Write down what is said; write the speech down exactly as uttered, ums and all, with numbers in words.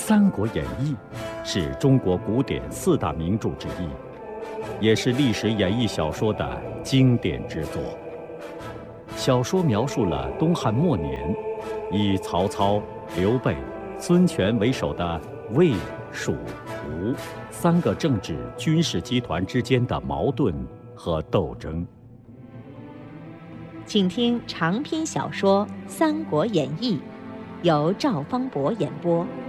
三国演义》是中国古典四大名著之一，也是历史演义小说的经典之作。小说描述了东汉末年，以曹操、刘备、孙权为首的魏、蜀、吴三个政治军事集团之间的矛盾和斗争。 请听长篇小说《三国演义》，由赵方博演播。